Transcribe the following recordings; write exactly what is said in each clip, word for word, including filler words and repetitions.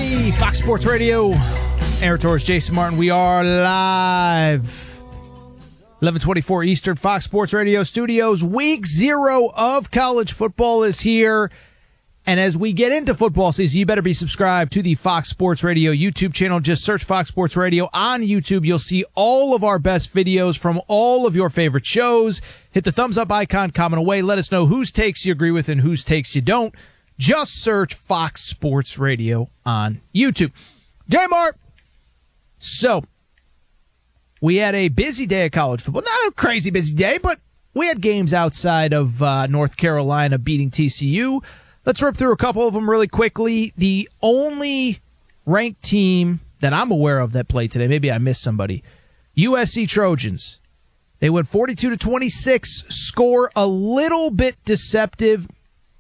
everybody. Fox Sports Radio. Aaron Torres, Jason Martin. We are live. eleven twenty-four Eastern, Fox Sports Radio studios. Week zero of college football is here. And as we get into football season, you better be subscribed to the Fox Sports Radio YouTube channel. Just search Fox Sports Radio on YouTube. You'll see all of our best videos from all of your favorite shows. Hit the thumbs up icon, comment away. Let us know whose takes you agree with and whose takes you don't. Just search Fox Sports Radio on YouTube. J-Mart. So, we had a busy day of college football. Not a crazy busy day, but we had games outside of uh, North Carolina beating T C U. Let's rip through a couple of them really quickly. The only ranked team that I'm aware of that played today, maybe I missed somebody, U S C Trojans. They went forty-two to twenty-six, score a little bit deceptive,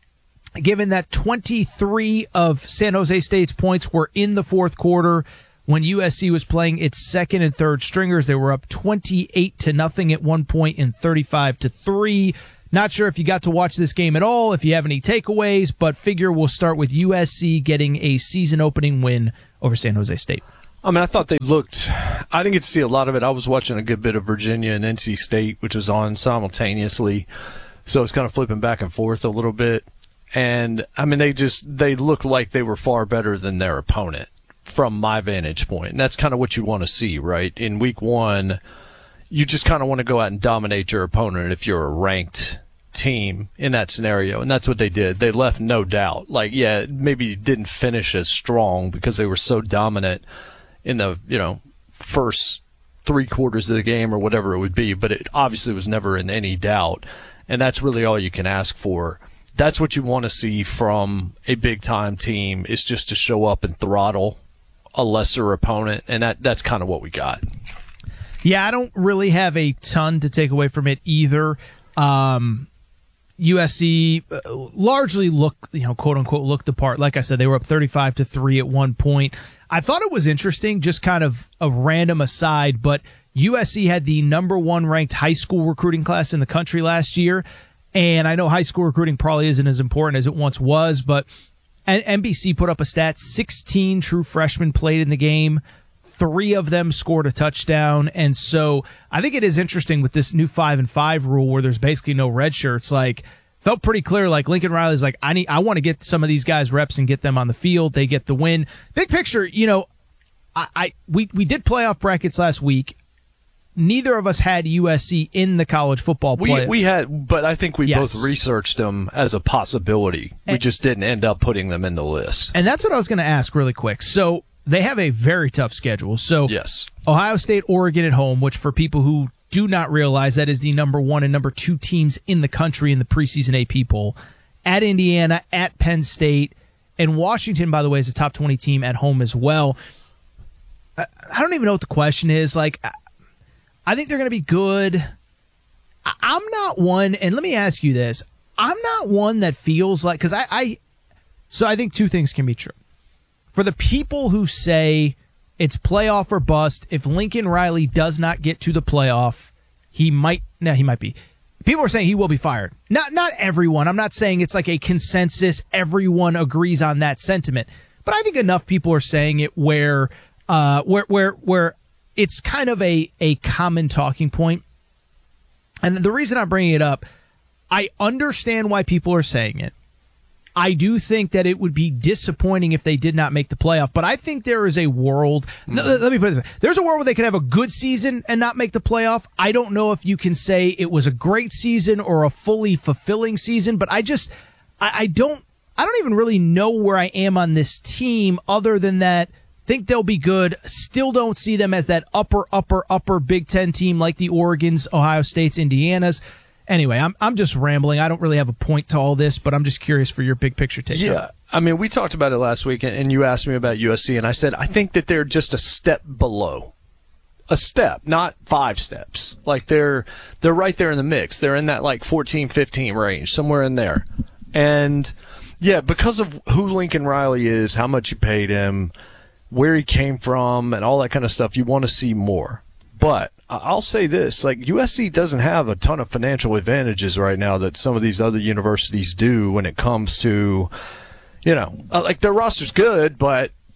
given that twenty-three of San Jose State's points were in the fourth quarter. When U S C was playing its second and third stringers, they were up twenty-eight to nothing at one point and thirty-five to three. Not sure if you got to watch this game at all, if you have any takeaways, but figure we'll start with U S C getting a season-opening win over San Jose State. I mean, I thought they looked – I didn't get to see a lot of it. I was watching a good bit of Virginia and N C State, which was on simultaneously, so it's kind of flipping back and forth a little bit. And, I mean, they just – they looked like they were far better than their opponent from my vantage point. And that's kind of what you want to see, right? In week one – you just kind of want to go out and dominate your opponent if you're a ranked team in that scenario. And that's what they did. They left no doubt. Like, yeah, maybe didn't finish as strong because they were so dominant in the, you know, first three quarters of the game or whatever it would be. But it obviously was never in any doubt. And that's really all you can ask for. That's what you want to see from a big-time team, is just to show up and throttle a lesser opponent. And that that's kind of what we got. Yeah, I don't really have a ton to take away from it either. Um, U S C uh, largely looked, you know, quote unquote, looked the part. Like I said, they were up thirty-five to three at one point. I thought it was interesting, just kind of a random aside, but U S C had the number one ranked high school recruiting class in the country last year. And I know high school recruiting probably isn't as important as it once was, but N B C put up a stat: sixteen true freshmen played in the game. Three of them scored a touchdown. And so I think it is interesting with this new five and five rule where there's basically no red shirts. Like, felt pretty clear. Like, Lincoln Riley's like, I need, I want to get some of these guys reps and get them on the field. They get the win. Big picture, you know, I, I we, we did playoff brackets last week. Neither of us had U S C in the college football play. We, we had, but I think we yes. both researched them as a possibility. We and, just didn't end up putting them in the list. And that's what I was going to ask really quick. So, they have a very tough schedule. So yes. Ohio State, Oregon at home, which for people who do not realize, that is the number one and number two teams in the country in the preseason A P poll. At Indiana, at Penn State, and Washington, by the way, is a top twenty team at home as well. I, I don't even know what the question is. Like, I, I think they're going to be good. I, I'm not one, and let me ask you this. I'm not one that feels like, because I, I, so I think two things can be true. For the people who say it's playoff or bust, if Lincoln Riley does not get to the playoff, he might, no, he might be. People are saying he will be fired. Not, not everyone. I'm not saying it's like a consensus. Everyone agrees on that sentiment. But I think enough people are saying it where, uh, where, where, where it's kind of a, a common talking point. And the reason I'm bringing it up, I understand why people are saying it. I do think that it would be disappointing if they did not make the playoff, but I think there is a world, mm-hmm. let, let me put it this way, there's a world where they could have a good season and not make the playoff. I don't know if you can say it was a great season or a fully fulfilling season, but I just, I, I don't, I don't even really know where I am on this team other than that. Think they'll be good. Still don't see them as that upper, upper, upper Big Ten team like the Oregons, Ohio States, Indianas. Anyway, I'm I'm just rambling. I don't really have a point to all this, but I'm just curious for your big picture take. Yeah, I mean, we talked about it last week, and you asked me about U S C, and I said I think that they're just a step below, a step, not five steps. Like they're they're right there in the mix. They're in that like fourteen, fifteen range, somewhere in there. And yeah, because of who Lincoln Riley is, how much you paid him, where he came from, and all that kind of stuff, you want to see more. But I'll say this, like U S C doesn't have a ton of financial advantages right now that some of these other universities do when it comes to, you know, like their roster's good, but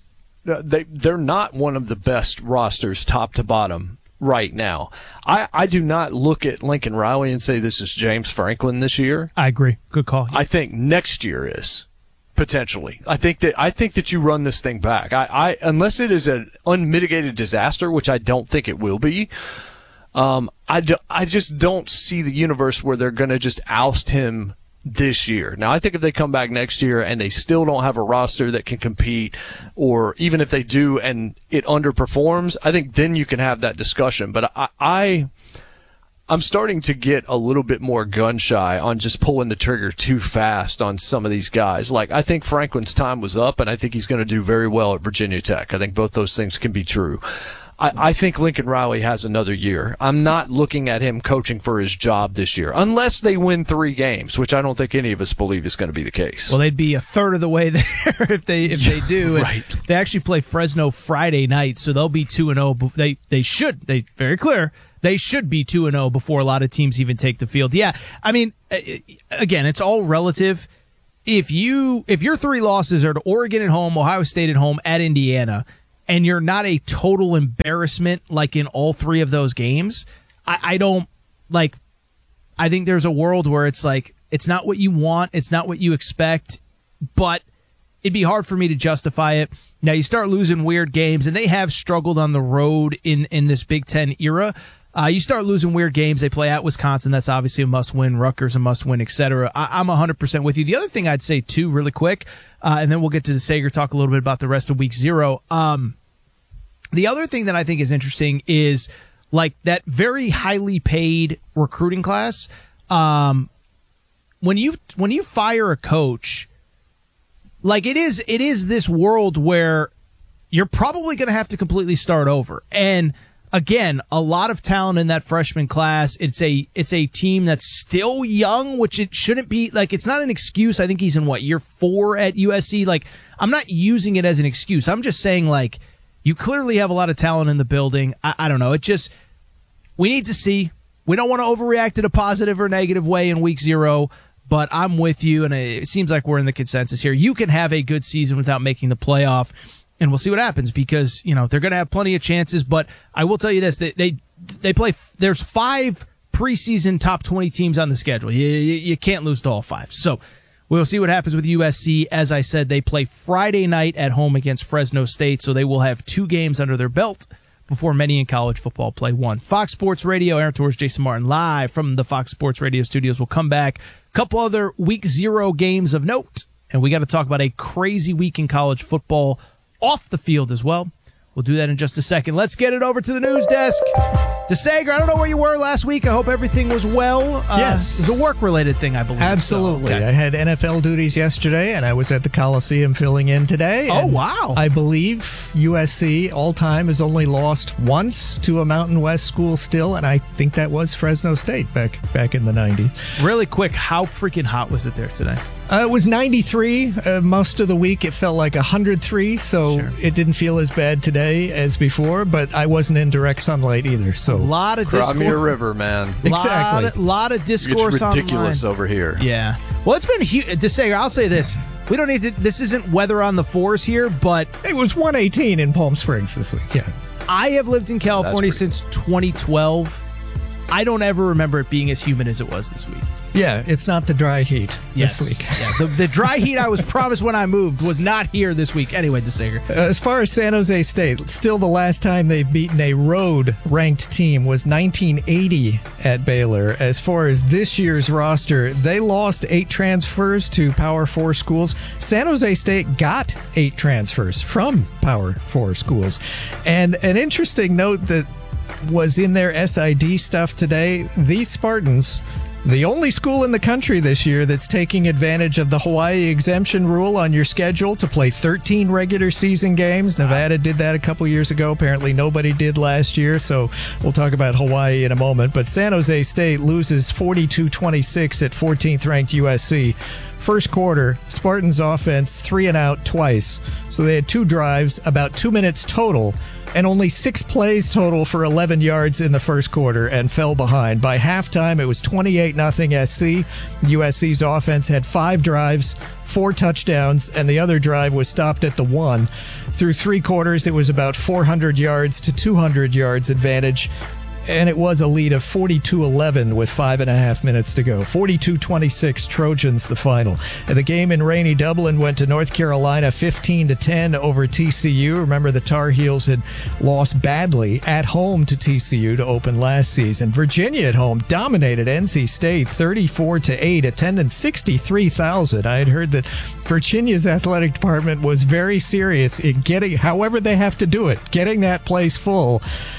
they they're not one of the best rosters top to bottom right now. I, I do not look at Lincoln Riley and say this is James Franklin this year. I agree. Good call. I think next year is potentially. I think that I think that you run this thing back. I, I unless it is an unmitigated disaster, which I don't think it will be. Um, I, do, I just don't see the universe where they're going to just oust him this year. Now, I think if they come back next year and they still don't have a roster that can compete, or even if they do and it underperforms, I think then you can have that discussion. But I, I I'm starting to get a little bit more gun shy on just pulling the trigger too fast on some of these guys. Like, I think Franklin's time was up, and I think he's going to do very well at Virginia Tech. I think both those things can be true. I, I think Lincoln Riley has another year. I'm not looking at him coaching for his job this year, unless they win three games, which I don't think any of us believe is going to be the case. Well, they'd be a third of the way there if they if they do. And right. They actually play Fresno Friday night, so they'll be two and zero. They they should. They very clear. They should be two and zero before a lot of teams even take the field. Yeah, I mean, again, it's all relative. If you if your three losses are to Oregon at home, Ohio State at home, at Indiana, and you're not a total embarrassment like in all three of those games, I, I don't like. I think there's a world where it's like it's not what you want, it's not what you expect, but it'd be hard for me to justify it. Now you start losing weird games, and they have struggled on the road in in this Big Ten era. Uh, you start losing weird games. They play at Wisconsin. That's obviously a must-win. Rutgers a must-win, et cetera. I- I'm one hundred percent with you. The other thing I'd say, too, really quick, uh, and then we'll get to DeSager, talk a little bit about the rest of week zero. Um, the other thing that I think is interesting is, like, that very highly paid recruiting class. Um, when you when you fire a coach, like, it is it is this world where you're probably going to have to completely start over. And again, a lot of talent in that freshman class. It's a it's a team that's still young, which it shouldn't be. Like, it's not an excuse. I think he's in, what, year four at U S C? Like, I'm not using it as an excuse. I'm just saying, like, you clearly have a lot of talent in the building. I, I don't know. It just, we need to see. We don't want to overreact in a positive or negative way in week zero, but I'm with you, and it seems like we're in the consensus here. You can have a good season without making the playoff. And we'll see what happens, because, you know, they're going to have plenty of chances. But I will tell you this, they they, they play, there's five preseason top twenty teams on the schedule. You, you, you can't lose to all five. So we'll see what happens with U S C. As I said, they play Friday night at home against Fresno State, so they will have two games under their belt before many in college football play one. Fox Sports Radio, Aaron Torres, Jason Martin, live from the Fox Sports Radio studios. We'll come back. A couple other week zero games of note, and we got to talk about a crazy week in college football off the field as well. We'll do that in just a second. Let's get it over to the news desk. DeSager, I don't know where you were last week. I hope everything was well. Uh, yes. It was a work-related thing, I believe. Absolutely. So, okay. I had N F L duties yesterday, and I was at the Coliseum filling in today. Oh, wow. I believe U S C all-time has only lost once to a Mountain West school still, and I think that was Fresno State back back in the nineties. Really quick, how freaking hot was it there today? Uh, it was ninety-three. Uh, most of the week it felt like one hundred three, so Sure. it didn't feel as bad today as before, but I wasn't in direct sunlight either. So A lot of discourse. Crimea River, man. Exactly. Lot, lot of discourse It's ridiculous online. over here. Yeah. Well, it's been huge. DeSager, I'll say this. We don't need to, this isn't weather on the fours here, but it was one eighteen in Palm Springs this week, yeah. I have lived in California That's pretty since twenty twelve. I don't ever remember it being as humid as it was this week. Yeah, it's not the dry heat Yes. this week. Yeah, the, the dry heat I was promised when I moved was not here this week. Anyway, DeSager. Uh, as far as San Jose State, still the last time they've beaten a road-ranked team was nineteen eighty at Baylor. As far as this year's roster, they lost eight transfers to Power Four schools. San Jose State got eight transfers from Power Four schools. And an interesting note that was in their S I D stuff today, these Spartans, the only school in the country this year that's taking advantage of the Hawaii exemption rule on your schedule to play thirteen regular season games. Nevada did that a couple years ago. Apparently nobody did last year, so we'll talk about Hawaii in a moment. But San Jose State loses forty-two twenty-six at fourteenth ranked U S C First quarter, Spartans offense three and out twice. So they had two drives, about two minutes total, and only six plays total for eleven yards in the first quarter, and fell behind. By halftime, it was twenty-eight nothing S C. U S C's offense had five drives, four touchdowns, and the other drive was stopped at the one. Through three quarters, it was about four hundred yards to two hundred yards advantage, and it was a lead of forty-two eleven with five and a half minutes to go. forty-two twenty-six Trojans the final. And the game in rainy Dublin went to North Carolina fifteen to ten over T C U. Remember, the Tar Heels had lost badly at home to T C U to open last season. Virginia at home dominated N C State thirty-four to eight, attendance sixty-three thousand. I had heard that Virginia's athletic department was very serious in getting, however they have to do it, getting that place full.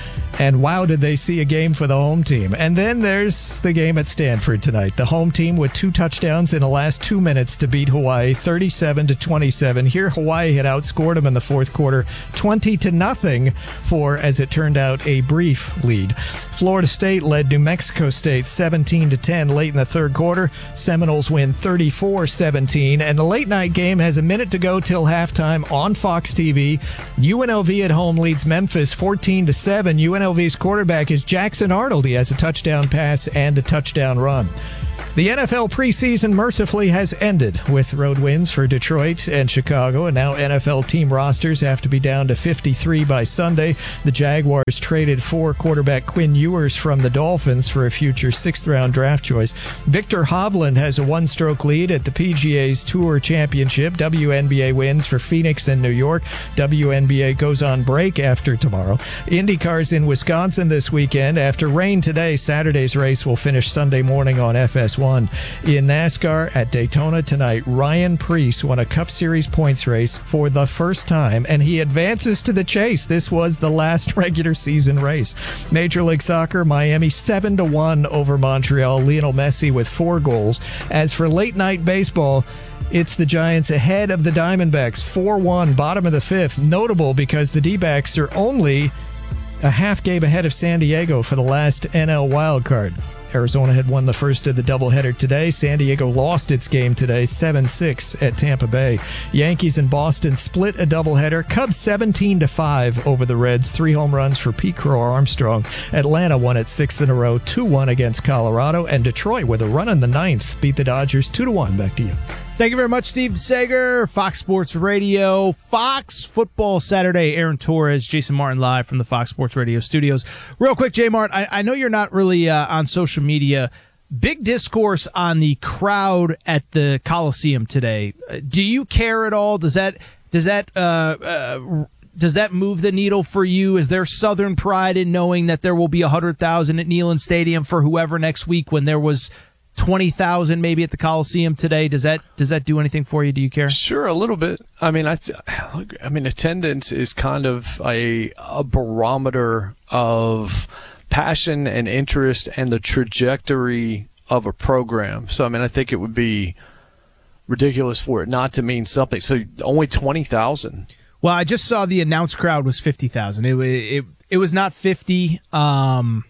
And wow, did they see a game for the home team. And then there's the game at Stanford tonight. The home team with two touchdowns in the last two minutes to beat Hawaii, thirty-seven to twenty-seven. Here, Hawaii had outscored them in the fourth quarter, twenty to nothing for, as it turned out, a brief lead. Florida State led New Mexico State seventeen to ten late in the third quarter. Seminoles win thirty-four seventeen. And the late night game has a minute to go till halftime on Fox T V. U N L V at home leads Memphis fourteen to seven. U N L V's quarterback is Jackson Arnold. He has a touchdown pass and a touchdown run. The N F L preseason mercifully has ended with road wins for Detroit and Chicago, and now N F L team rosters have to be down to fifty-three by Sunday. The Jaguars traded for quarterback Quinn Ewers from the Dolphins for a future sixth-round draft choice. Victor Hovland has a one-stroke lead at the P G A's Tour Championship. W N B A wins for Phoenix and New York. W N B A goes on break after tomorrow. IndyCar's in Wisconsin this weekend. After rain today, Saturday's race will finish Sunday morning on F S one. In NASCAR at Daytona tonight, Ryan Preece won a Cup Series points race for the first time, and he advances to the chase. This was the last regular season race. Major League Soccer, Miami seven to one over Montreal. Lionel Messi with four goals. As for late night baseball, it's the Giants ahead of the Diamondbacks, four one, bottom of the fifth. Notable because the D-backs are only a half game ahead of San Diego for the last N L wildcard. Arizona had won the first of the doubleheader today. San Diego lost its game today, seven six at Tampa Bay. Yankees and Boston split a doubleheader. Cubs seventeen to five over the Reds. Three home runs for Pete Crow Armstrong. Atlanta won its sixth in a row, two one against Colorado. And Detroit, with a run in the ninth, beat the Dodgers two to one. Back to you. Thank you very much, Steve Sager, Fox Sports Radio, Fox Football Saturday. Aaron Torres, Jason Martin live from the Fox Sports Radio studios. Real quick, J Mart, I, I know you're not really uh, on social media. Big discourse on the crowd at the Coliseum today. Do you care at all? Does that does that uh, uh, does that move the needle for you? Is there Southern pride in knowing that there will be a hundred thousand at Neyland Stadium for whoever next week when there was twenty thousand maybe at the Coliseum today? Does that does that do anything for you? Do you care? Sure, a little bit. I mean, I th- I mean, attendance is kind of a a barometer of passion and interest and the trajectory of a program. So, I mean, I think it would be ridiculous for it not to mean something. So, only twenty thousand. Well, I just saw the announced crowd was fifty thousand. It it it was not fifty. Um,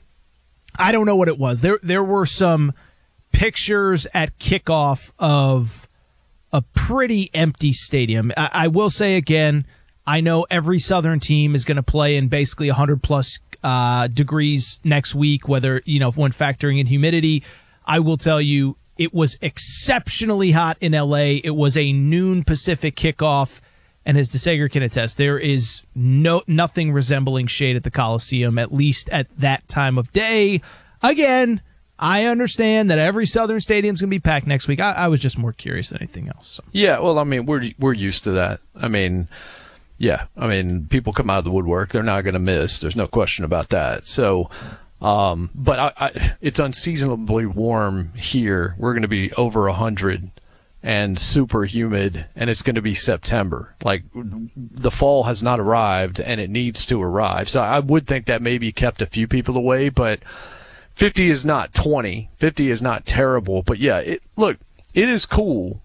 I don't know what it was. There there were some pictures at kickoff of a pretty empty stadium. I, I will say again, I know every Southern team is going to play in basically one hundred plus uh, degrees next week, whether, you know, when factoring in humidity. I will tell you, it was exceptionally hot in L A. It was a noon Pacific kickoff, and as DeSager can attest, there is no nothing resembling shade at the Coliseum, at least at that time of day. Again, I understand that every Southern stadium is going to be packed next week. I, I was just more curious than anything else. So. Yeah, well, I mean, we're we're used to that. I mean, yeah, I mean, people come out of the woodwork. They're not going to miss. There's no question about that. So, um, but I, I, it's unseasonably warm here. We're going to be over one hundred and super humid, and it's going to be September. Like, the fall has not arrived, and it needs to arrive. So I would think that maybe kept a few people away, but fifty is not twenty. fifty is not terrible. But, yeah, it, look, it is cool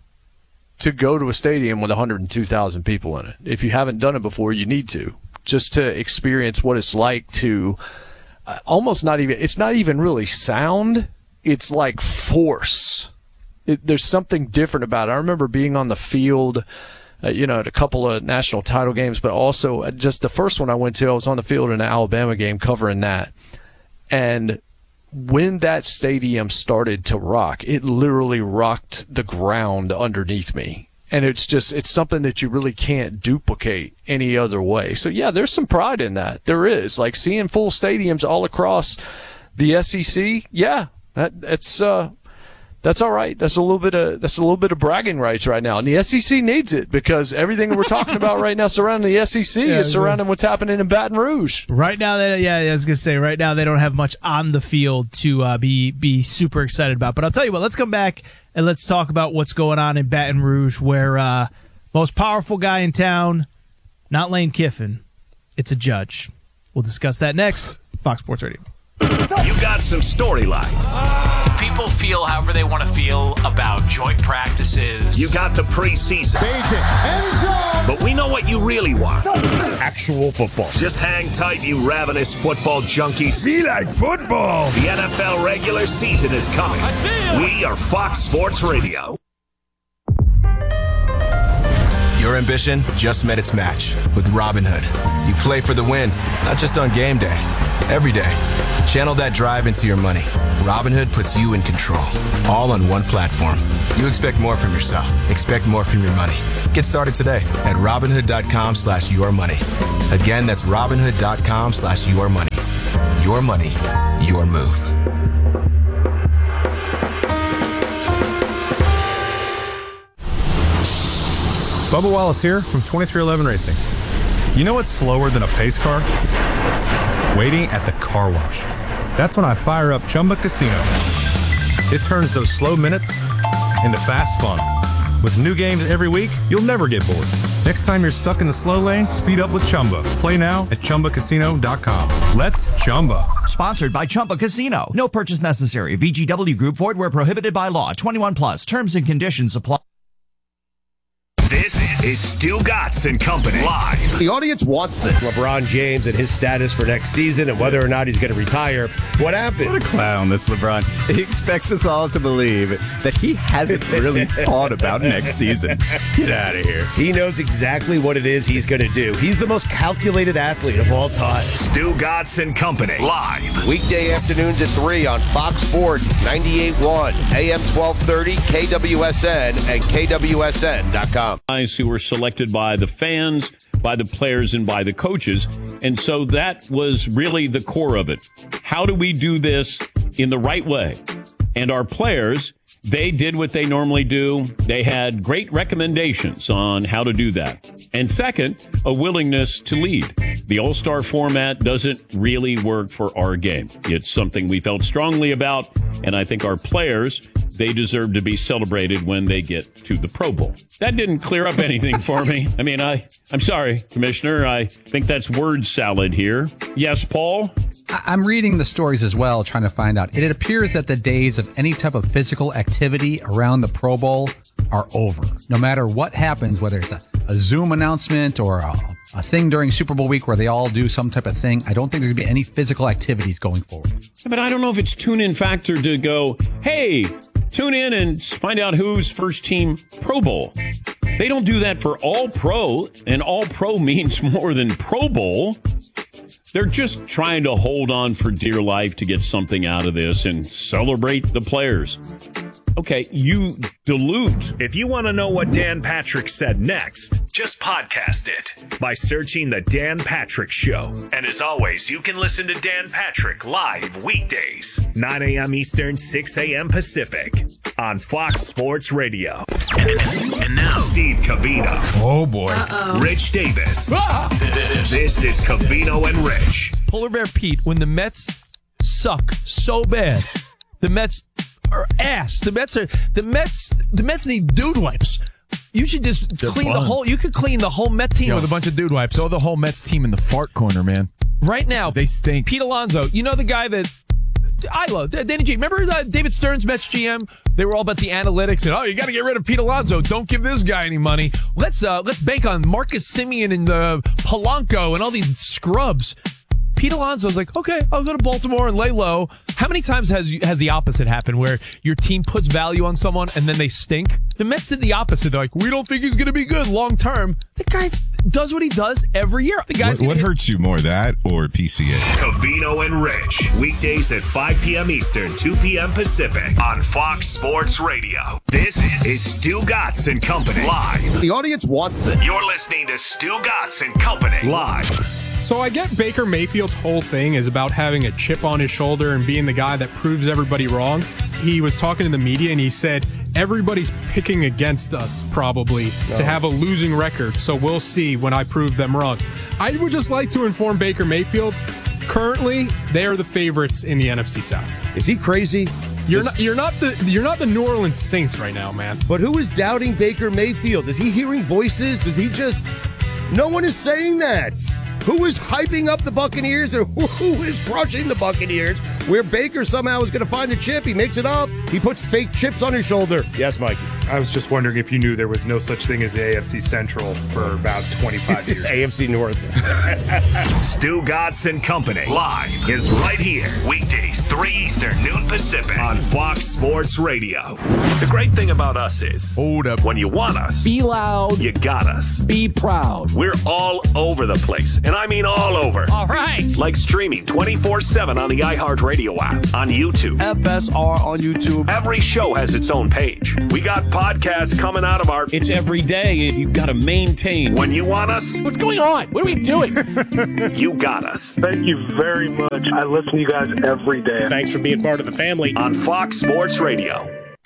to go to a stadium with one hundred two thousand people in it. If you haven't done it before, you need to, just to experience what it's like to uh, almost not even – it's not even really sound. It's like force. it, there's something different about it. I remember being on the field, uh, you know, at a couple of national title games, but also just the first one I went to, I was on the field in an Alabama game covering that. And when that stadium started to rock, it literally rocked the ground underneath me. And it's just, it's something that you really can't duplicate any other way. So yeah, there's some pride in that. There is. Like seeing full stadiums all across the S E C. Yeah, that, that's, uh, that's all right. That's a little bit of, that's a little bit of bragging rights right now. And the S E C needs it because everything we're talking about right now surrounding the S E C yeah, is surrounding what's happening in Baton Rouge. Right now, they, yeah, I was going to say, right now they don't have much on the field to uh, be, be super excited about. But I'll tell you what, let's come back and let's talk about what's going on in Baton Rouge, where uh, most powerful guy in town, not Lane Kiffin, it's a judge. We'll discuss that next. Fox Sports Radio. You got some storylines. People feel however they want to feel about joint practices. You got the preseason. But we know what you really want. Actual football. Just hang tight, you ravenous football junkies. Be like football. The N F L regular season is coming. We are Fox Sports Radio. Your ambition just met its match with Robinhood. You play for the win, not just on game day, every day. Channel that drive into your money. Robinhood puts you in control, all on one platform. You expect more from yourself. Expect more from your money. Get started today at Robinhood.com slash your money. Again, that's Robinhood.com slash your money. Your money, your move. Bubba Wallace here from twenty-three eleven Racing. You know what's slower than a pace car? Waiting at the car wash. That's when I fire up Chumba Casino. It turns those slow minutes into fast fun. With new games every week, you'll never get bored. Next time you're stuck in the slow lane, speed up with Chumba. Play now at Chumba Casino dot com. Let's Chumba. Sponsored by Chumba Casino. No purchase necessary. V G W Group. Void where prohibited by law. twenty-one plus. Terms and conditions apply. This is Stu Gatz and Company live. The audience wants this. LeBron James and his status for next season and whether or not he's going to retire. What happened? What a clown, this LeBron. He expects us all to believe that he hasn't really thought about next season. Get out of here. He knows exactly what it is he's going to do. He's the most calculated athlete of all time. Stu Gatz and Company live. Weekday afternoons at three on Fox Sports ninety-eight point one, A M twelve thirty, K W S N, and K W S N dot com. Guys who were selected by the fans, by the players, and by the coaches. And so that was really the core of it. How do we do this in the right way? And our players, they did what they normally do. They had great recommendations on how to do that. And second, a willingness to lead. The All-Star format doesn't really work for our game. It's something we felt strongly about, and I think our players, they deserve to be celebrated when they get to the Pro Bowl. That didn't clear up anything for me. I mean, I, I'm sorry, Commissioner. I think that's word salad here. Yes, Paul? I'm reading the stories as well, trying to find out. It appears that the days of any type of physical activity around the Pro Bowl are over. No matter what happens, whether it's a, a Zoom announcement or a, a thing during Super Bowl week where they all do some type of thing, I don't think there's going to be any physical activities going forward. But I don't know if it's tune-in factor to go, hey, tune in and find out who's first team Pro Bowl. They don't do that for all pro, and all pro means more than Pro Bowl. They're just trying to hold on for dear life to get something out of this and celebrate the players. Okay, you dilute. If you want to know what Dan Patrick said next, just podcast it by searching The Dan Patrick Show. And as always, you can listen to Dan Patrick live weekdays, nine a.m. Eastern, six a.m. Pacific on Fox Sports Radio. And now, Steve Covino. Oh, boy. Uh-oh. Rich Davis. Ah! This is Covino and Rich. Polar Bear Pete, when the Mets suck so bad, the Mets are ass. The Mets are the Mets. The Mets need dude wipes. You should just They're clean buns. the whole. You could clean the whole Met team Yo, with a bunch of dude wipes. Throw the whole Mets team in the fart corner, man. Right now, they stink. Pete Alonso, you know the guy that I love, Danny G. Remember uh, David Stern's Mets G M? They were all about the analytics and oh, you got to get rid of Pete Alonso. Don't give this guy any money. Let's uh, let's bank on Marcus Semien and uh, Polanco and all these scrubs. Pete Alonso's like, okay, I'll go to Baltimore and lay low. How many times has has the opposite happened where your team puts value on someone and then they stink? The Mets did the opposite. They're like, we don't think he's going to be good long term. The guy does what he does every year. The guy's what what hurts you more, that or P C A? Covino and Rich, weekdays at five p.m. Eastern, two p.m. Pacific on Fox Sports Radio. This is Stu Gatz and Company live. The audience wants this. You're listening to Stu Gatz and Company live. So I get Baker Mayfield's whole thing is about having a chip on his shoulder and being the guy that proves everybody wrong. He was talking to the media and he said, everybody's picking against us probably no. to have a losing record. So we'll see when I prove them wrong. I would just like to inform Baker Mayfield, currently they are the favorites in the N F C South. Is he crazy? You're not, you're not the you're not the New Orleans Saints right now, man. But who is doubting Baker Mayfield? Is he hearing voices? Does he just... No one is saying that. Who is hyping up the Buccaneers and who is crushing the Buccaneers? Where Baker somehow is going to find the chip. He makes it up. He puts fake chips on his shoulder. Yes, Mikey. I was just wondering if you knew there was no such thing as the A F C Central for about twenty-five years. A F C North. Stu Gatz and Company live is right here. Weekdays, three Eastern, noon Pacific on Fox Sports Radio. The great thing about us is, hold up, when you want us, be loud, you got us. Be proud. We're all over the place, and I mean all over. All right. Like streaming twenty-four seven on the iHeartRadio app, on YouTube. F S R on YouTube. Every show has its own page. We got podcasts coming out of our... It's every day. You've got to maintain. When you want us... What's going on? What are we doing? You got us. Thank you very much. I listen to you guys every day. Thanks for being part of the family. On Fox Sports Radio.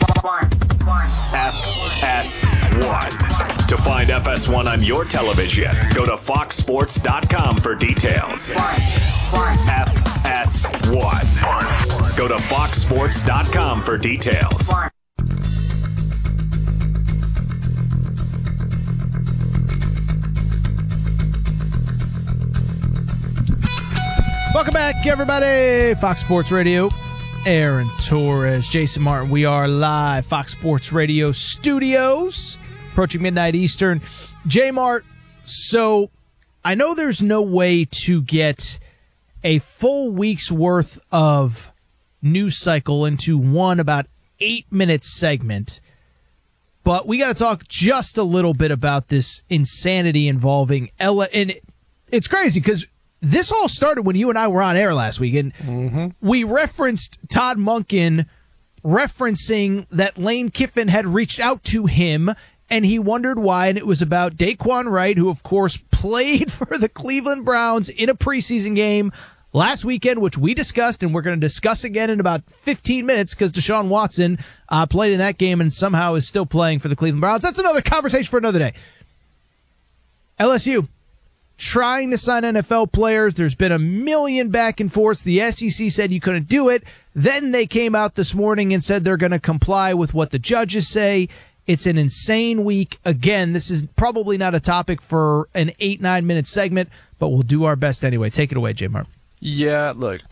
F S one. To find F S one on your television, go to fox sports dot com for details. F S one. Go to fox sports dot com for details. Welcome back, everybody. Fox Sports Radio. Aaron Torres, Jason Martin. We are live, Fox Sports Radio studios, approaching midnight Eastern. J-Mart, so I know there's no way to get a full week's worth of news cycle into one about eight minute segment, but we got to talk just a little bit about this insanity involving Ella. And it's crazy because this all started when you and I were on air last week, and mm-hmm. we referenced Todd Monken referencing that Lane Kiffin had reached out to him, and he wondered why, and it was about Daquan Wright, who, of course, played for the Cleveland Browns in a preseason game last weekend, which we discussed, and we're going to discuss again in about fifteen minutes because Deshaun Watson uh, played in that game and somehow is still playing for the Cleveland Browns. That's another conversation for another day. L S U trying to sign N F L players. There's been a million back and forths. The S E C said you couldn't do it. Then they came out this morning and said they're going to comply with what the judges say. It's an insane week. Again, this is probably not a topic for an eight, nine minute segment, but we'll do our best anyway. Take it away, J-Mark. Yeah, look,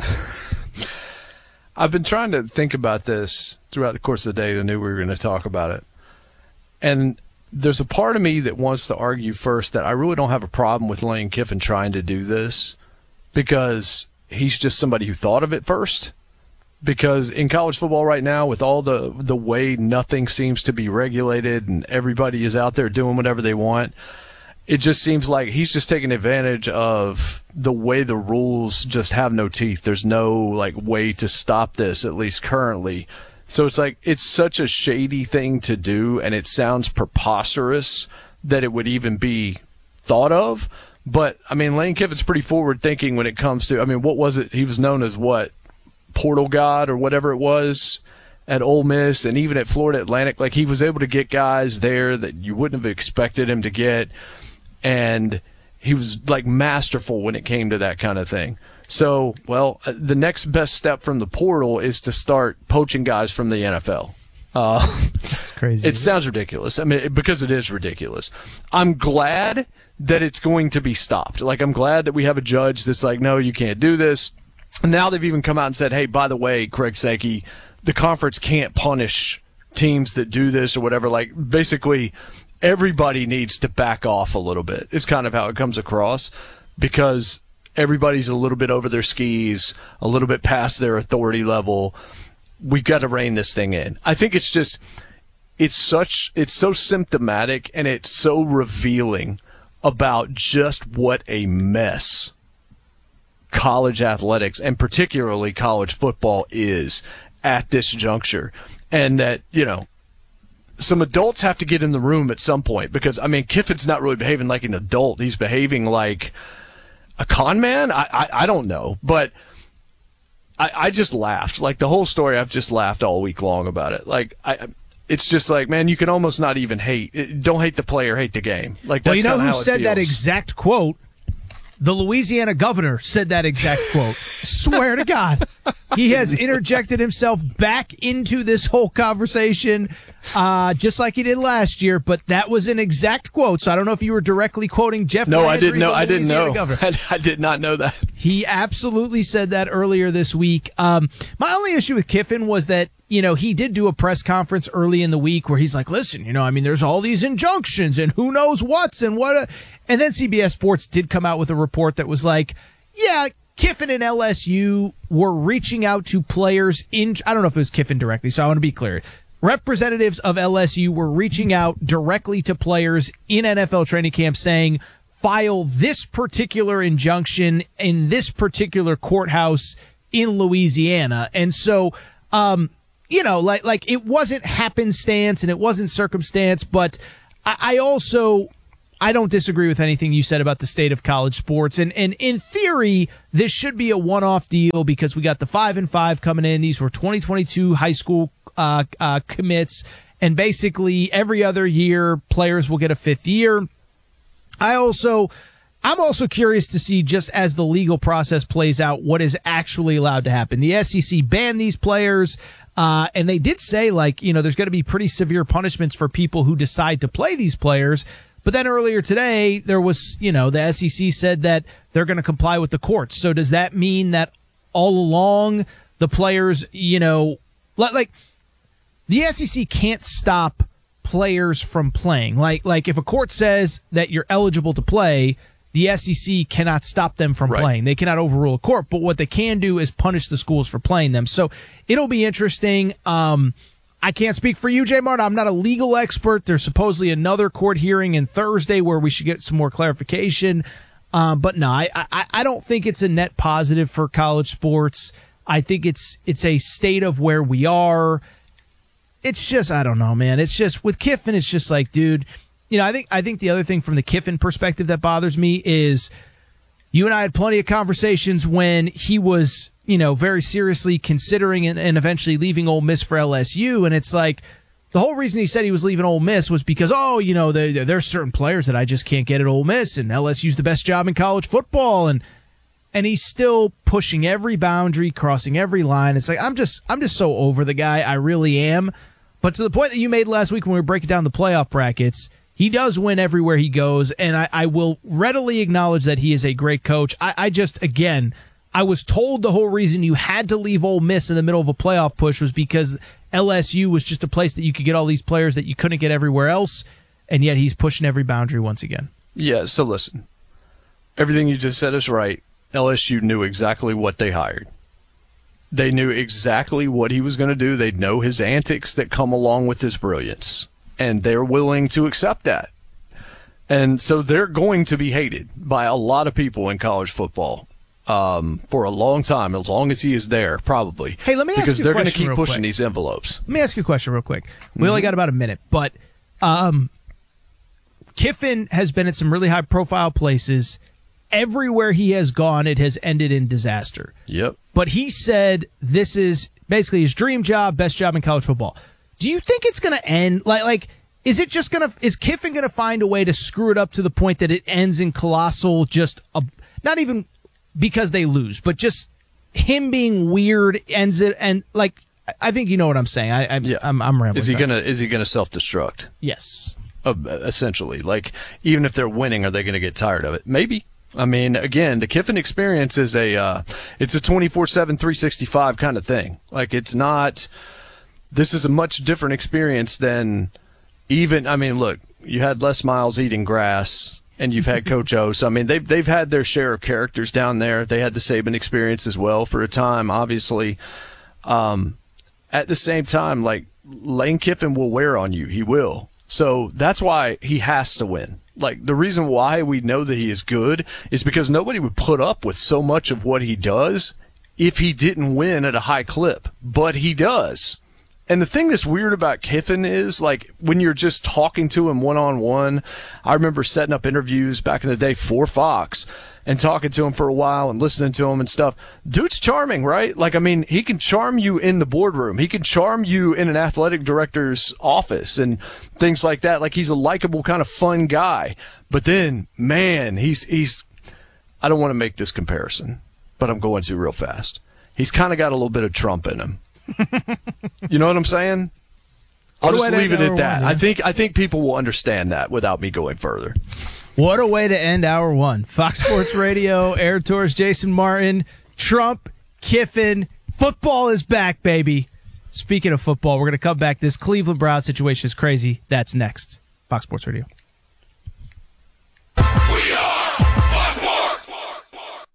I've been trying to think about this throughout the course of the day. I knew we were going to talk about it. And there's a part of me that wants to argue first that I really don't have a problem with Lane Kiffin trying to do this because he's just somebody who thought of it first. Because in college football right now, with all the, the way nothing seems to be regulated and everybody is out there doing whatever they want, it just seems like he's just taking advantage of the way the rules just have no teeth. There's no like way to stop this, at least currently. So it's like, it's such a shady thing to do, and it sounds preposterous that it would even be thought of. But, I mean, Lane Kiffin's pretty forward-thinking when it comes to, I mean, what was it? He was known as what? Portal God or whatever it was at Ole Miss and even at Florida Atlantic. Like, he was able to get guys there that you wouldn't have expected him to get, and he was, like, masterful when it came to that kind of thing. So, well, the next best step from the portal is to start poaching guys from the N F L. Uh, That's crazy. It sounds ridiculous. I mean, because it is ridiculous. I'm glad that it's going to be stopped. Like, I'm glad that we have a judge that's like, no, you can't do this. And now they've even come out and said, hey, by the way, Craig Sankey, the conference can't punish teams that do this or whatever. Like, basically, everybody needs to back off a little bit is kind of how it comes across, because everybody's a little bit over their skis, a little bit past their authority level. We've got to rein this thing in. I think it's just, it's such, it's so symptomatic and it's so revealing about just what a mess college athletics and particularly college football is at this juncture. And that, you know, some adults have to get in the room at some point because, I mean, Kiffin's not really behaving like an adult. He's behaving like a con man. I, I, I don't know, but I, I just laughed. Like the whole story, I've just laughed all week long about it. Like I, it's just like, man, you can almost not even hate. Don't hate the player, hate the game. Like that's well, you know kinda who how it said that feels. exact quote? The Louisiana governor said that exact quote. Swear to God. He has interjected himself back into this whole conversation, uh, just like he did last year, but that was an exact quote, so I don't know if you were directly quoting Jeff No, Landry, I didn't know. the I didn't Louisiana know. governor. I, I did not know that. He absolutely said that earlier this week. Um, my only issue with Kiffin was that, you know, he did do a press conference early in the week where he's like, listen, you know, I mean, there's all these injunctions and who knows what's and what. A, and then C B S Sports did come out with a report that was like, yeah, Kiffin and L S U were reaching out to players in, I don't know if it was Kiffin directly, so I want to be clear. Representatives of L S U were reaching out directly to players in N F L training camp saying, file this particular injunction in this particular courthouse in Louisiana. And so, um, you know, like, like it wasn't happenstance and it wasn't circumstance, but I, I also, I don't disagree with anything you said about the state of college sports. And, and in theory, this should be a one-off deal because we got the five and five coming in. These were twenty twenty-two high school, uh, uh, commits. And basically every other year players will get a fifth year. I also, I'm also curious to see, just as the legal process plays out, what is actually allowed to happen. The S E C banned these players, uh, and they did say, like, you know, there's going to be pretty severe punishments for people who decide to play these players. But then earlier today, there was, you know, the S E C said that they're going to comply with the courts. So does that mean that all along the players, you know, like the S E C can't stop players from playing? Like, like if a court says that you're eligible to play, the S E C cannot stop them from Right. playing. They cannot overrule a court, but what they can do is punish the schools for playing them. So it'll be interesting. Um, I can't speak for you, Jay Martin. I'm not a legal expert. There's supposedly another court hearing in Thursday where we should get some more clarification. Um, but no, I, I, I don't think it's a net positive for college sports. I think it's it's a state of where we are. It's just, I don't know, man. It's just with Kiffin, it's just like, dude, you know, I think I think the other thing from the Kiffin perspective that bothers me is you and I had plenty of conversations when he was, you know, very seriously considering and, and eventually leaving Ole Miss for L S U. And it's like the whole reason he said he was leaving Ole Miss was because, oh, you know, there, there's certain players that I just can't get at Ole Miss, and L S U's the best job in college football. And and he's still pushing every boundary, crossing every line. It's like, I'm just I'm just so over the guy. I really am. But to the point that you made last week when we were breaking down the playoff brackets, he does win everywhere he goes, and I, I will readily acknowledge that he is a great coach. I, I just, again, I was told the whole reason you had to leave Ole Miss in the middle of a playoff push was because L S U was just a place that you could get all these players that you couldn't get everywhere else, and yet he's pushing every boundary once again. Yeah, so listen, everything you just said is right. L S U knew exactly what they hired. They knew exactly what he was going to do. They know his antics that come along with his brilliance, and they're willing to accept that. And so they're going to be hated by a lot of people in college football um, for a long time, as long as he is there, probably. Hey, let me ask because you a they're going to question keep real pushing quick. these envelopes. Let me ask you a question real quick. We Mhm. only got about a minute, but um, Kiffin has been at some really high-profile places. Everywhere he has gone, it has ended in disaster. Yep. But he said this is basically his dream job, best job in college football. Do you think it's going to end like like is it just going to is Kiffin going to find a way to screw it up to the point that it ends in colossal just a, not even because they lose, but just him being weird ends it and like I think you know what I'm saying. I, I Yeah. I'm I'm rambling. Is he gonna is he gonna self-destruct? Yes. Uh, essentially, like even if they're winning, are they going to get tired of it? Maybe. I mean, again, the Kiffin experience is a uh, it's a twenty-four seven, three sixty-five kind of thing. Like it's not. This is a much different experience than even. I mean, look, you had Les Miles eating grass and you've had Coach O. So, I mean, they've, they've had their share of characters down there. They had the Saban experience as well for a time, obviously. Um, at the same time, like, Lane Kiffin will wear on you. He will. So that's why he has to win. Like, the reason why we know that he is good is because nobody would put up with so much of what he does if he didn't win at a high clip. But he does. And the thing that's weird about Kiffin is, like, when you're just talking to him one-on-one, I remember setting up interviews back in the day for Fox and talking to him for a while and listening to him and stuff. Dude's charming, right? Like, I mean, he can charm you in the boardroom. He can charm you in an athletic director's office and things like that. Like, he's a likable, kind of fun guy. But then, man, he's, he's, I don't want to make this comparison, but I'm going to real fast. He's kind of got a little bit of Trump in him. You know what I'm saying? I'll just leave it at that. I think I think people will understand that without me going further. What a way to end hour one. Fox Sports Radio, Air Tours, Jason Martin, Trump, Kiffin. Football is back, baby. Speaking of football, we're going to come back. This Cleveland Brown situation is crazy. That's next. Fox Sports Radio. We are Fox Sports.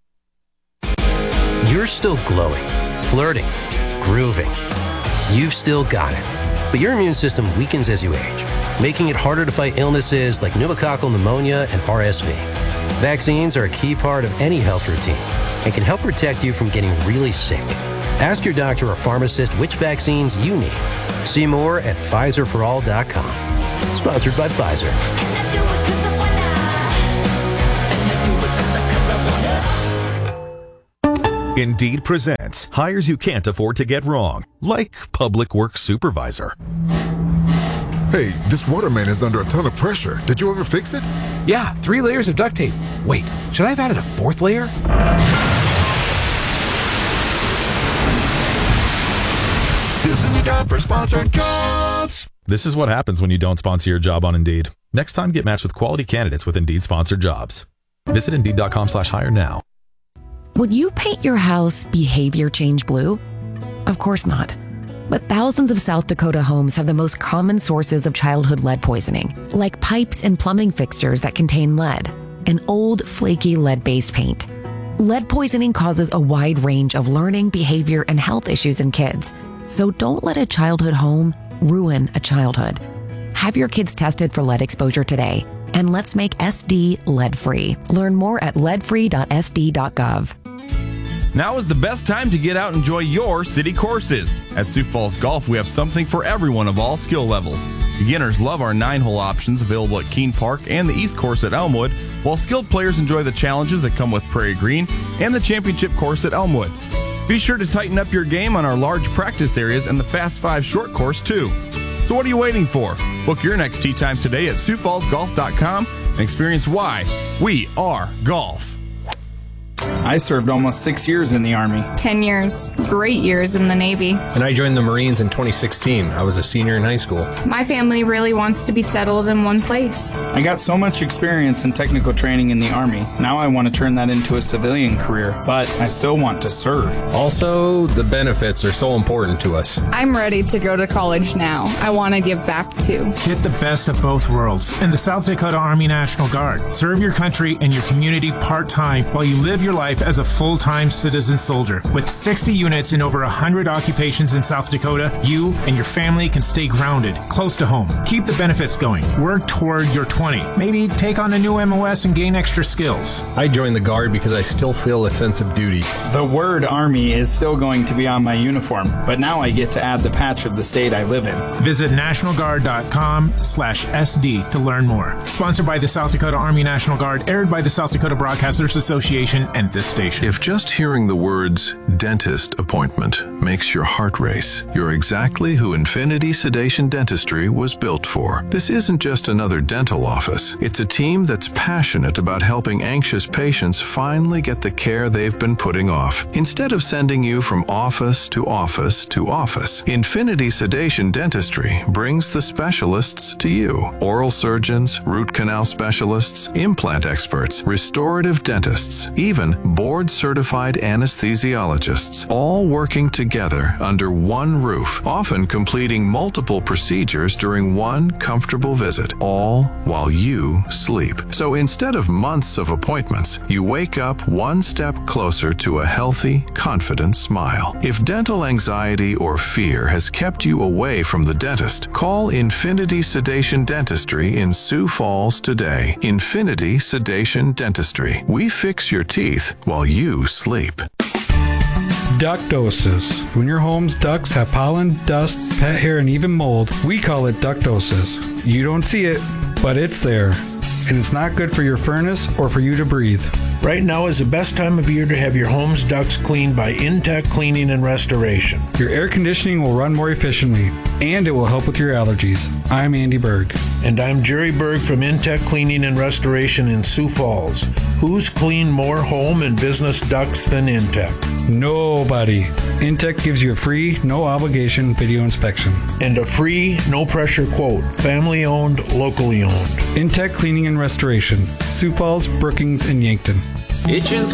You're still glowing, flirting, grooving. You've still got it. But your immune system weakens as you age, making it harder to fight illnesses like pneumococcal pneumonia and R S V. Vaccines are a key part of any health routine and can help protect you from getting really sick. Ask your doctor or pharmacist which vaccines you need. See more at Pfizer for all dot com. Sponsored by Pfizer. Indeed presents hires you can't afford to get wrong, like public works supervisor. Hey, this water main is under a ton of pressure. Did you ever fix it? Yeah, three layers of duct tape. Wait, should I have added a fourth layer? This is a job for sponsored jobs. This is what happens when you don't sponsor your job on Indeed. Next time, get matched with quality candidates with Indeed sponsored jobs. Visit Indeed.com slash hire now. Would you paint your house behavior change blue? Of course not. But thousands of South Dakota homes have the most common sources of childhood lead poisoning, like pipes and plumbing fixtures that contain lead, and old, flaky lead-based paint. Lead poisoning causes a wide range of learning, behavior, and health issues in kids. So don't let a childhood home ruin a childhood. Have your kids tested for lead exposure today, and let's make S D lead-free. Learn more at lead free dot s d dot gov. Now is the best time to get out and enjoy your city courses. At Sioux Falls Golf, we have something for everyone of all skill levels. Beginners love our nine-hole options available at Keene Park and the East Course at Elmwood, while skilled players enjoy the challenges that come with Prairie Green and the championship course at Elmwood. Be sure to tighten up your game on our large practice areas and the Fast Five short course, too. So what are you waiting for? Book your next tee time today at Sioux Falls Golf dot com and experience why we are golf. I served almost six years in the Army. Ten years. Great years in the Navy. And I joined the Marines in twenty sixteen. I was a senior in high school. My family really wants to be settled in one place. I got so much experience and technical training in the Army. Now I want to turn that into a civilian career, but I still want to serve. Also, the benefits are so important to us. I'm ready to go to college now. I want to give back too. Get the best of both worlds in the South Dakota Army National Guard. Serve your country and your community part-time while you live your life as a full-time citizen soldier. With sixty units in over one hundred occupations in South Dakota, you and your family can stay grounded, close to home. Keep the benefits going. Work toward your twenty. Maybe take on a new M O S and gain extra skills. I joined the Guard because I still feel a sense of duty. The word Army is still going to be on my uniform, but now I get to add the patch of the state I live in. Visit national guard dot com slash S D to learn more. Sponsored by the South Dakota Army National Guard, aired by the South Dakota Broadcasters Association and this station. If just hearing the words dentist appointment makes your heart race, you're exactly who Infinity Sedation Dentistry was built for. This isn't just another dental office. It's a team that's passionate about helping anxious patients finally get the care they've been putting off. Instead of sending you from office to office to office, Infinity Sedation Dentistry brings the specialists to you. Oral surgeons, root canal specialists, implant experts, restorative dentists, even board-certified anesthesiologists, all working together under one roof, often completing multiple procedures during one comfortable visit, all while you sleep. So instead of months of appointments, you wake up one step closer to a healthy, confident smile. If dental anxiety or fear has kept you away from the dentist, call Infinity Sedation Dentistry in Sioux Falls today. Infinity Sedation Dentistry. We fix your teeth while you sleep. Ductosis. When your home's ducts have pollen, dust, pet hair, and even mold, we call it ductosis. You don't see it, but it's there. And it's not good for your furnace or for you to breathe. Right now is the best time of year to have your home's ducts cleaned by Intech Cleaning and Restoration. Your air conditioning will run more efficiently, and it will help with your allergies. I'm Andy Berg. And I'm Jerry Berg from Intech Cleaning and Restoration in Sioux Falls. Who's cleaned more home and business ducts than Intech? Nobody. Intech gives you a free, no obligation video inspection. And a free, no pressure quote. Family owned, locally owned. Intech Cleaning and Restoration. Sioux Falls, Brookings, and Yankton. Hitchens